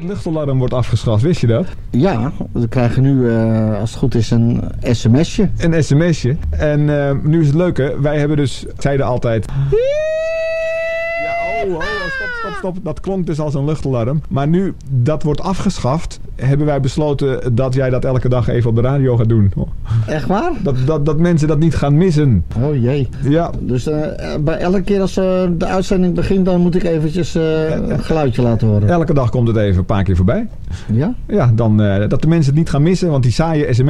luchtalarm wordt afgeschaft, wist je dat? Ja, we krijgen nu, als het goed is, een sms'je. Een sms'je. En nu is het leuke, wij hebben dus, zeiden altijd... Stop. Dat klonk dus als een luchtalarm. Maar nu dat wordt afgeschaft, hebben wij besloten dat jij dat elke dag even op de radio gaat doen. Echt waar? Dat mensen dat niet gaan missen. Oh jee. Ja. Dus bij elke keer als de uitzending begint, dan moet ik eventjes een geluidje laten horen. Elke dag komt het even een paar keer voorbij. Ja? Ja, dan dat de mensen het niet gaan missen, want die saaie sms